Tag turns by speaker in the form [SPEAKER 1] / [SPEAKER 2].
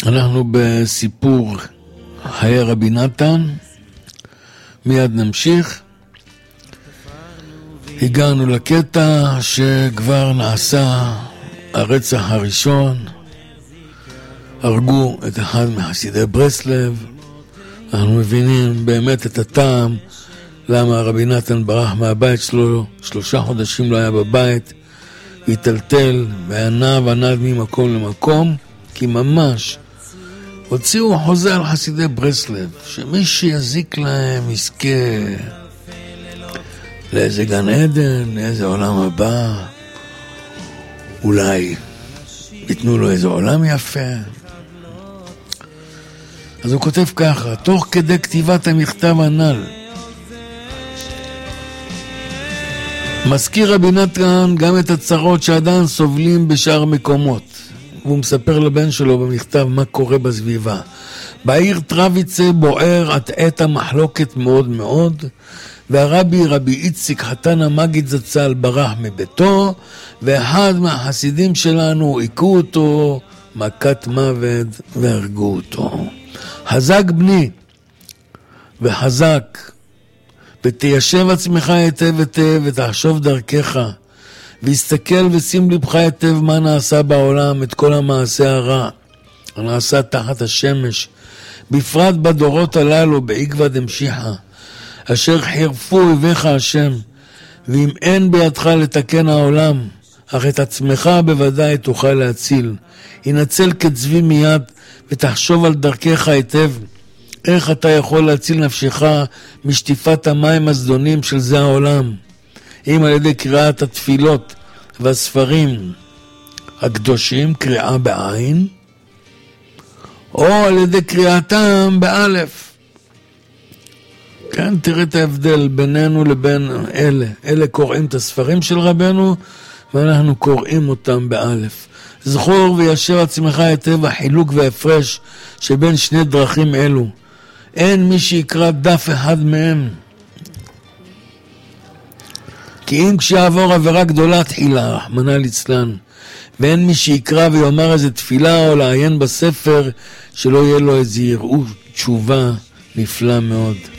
[SPEAKER 1] אנחנו בסיפור חיי רבי נתן, מיד נמשיך. הגענו לקטע שכבר נעשה הרצח הראשון, הרגו את אחד מחסידי ברסלב. אנחנו מבינים באמת את הטעם למה רבי נתן ברח מהבית שלו, 3 חודשים לא היה בבית, התלתל וענב ממקום למקום, כי ממש הוציאו חוזה על חסידי ברסלב, שמי שיזיק להם יזכה לאיזה גן עדן, לאיזה עולם הבא, אולי ייתנו לו איזה עולם יפה. אז הוא כותב ככה, תוך כדי כתיבת המכתב הנ"ל, מזכיר רבי נתן גם את הצרות שעדיין סובלים בשאר מקומות. והוא מספר לבן שלו במכתב מה קורה בסביבה. בעיר טרוויצה בוער עד עת המחלוקת מאוד מאוד, והרבי רבי איציק חתן המגיד זצ"ל ברח מביתו, ואחד מהחסידים שלנו עיקו אותו מכת מוות והרגו אותו. חזק בני וחזק, ותיישב עצמך היטב היטב ותחשוב דרכך, והסתכל ושים לבך היטב מה נעשה בעולם, את כל המעשה הרע הנעשה תחת השמש, בפרט בדורות הללו בעקבא דמשיחא, אשר חירפו אויביך השם. ואם אין בידך לתקן העולם, אך את עצמך בוודאי תוכל להציל. ינצל כצבי מיד ותחשוב על דרכך היטב, איך אתה יכול להציל נפשך משטיפת המים הזדונים של זה העולם, אם על ידי קריאת התפילות והספרים הקדושים, קריאה בעין, או על ידי קריאתם באלף. כן, תראה את ההבדל בינינו לבין אלה קוראים את הספרים של רבנו, ואנחנו קוראים אותם באלף. זכור וישב עצמך היטב החילוק והפרש שבין שני דרכים אלו. אין מי שיקרא דף אחד מהם, כי אם כשיעבור עבירה גדולה תחילה, רחמנא ליצלן, ואין מי שיקרא ויאמר איזה תפילה או לעיין בספר, שלא יהיה לו איזה יראו תשובה נפלא מאוד.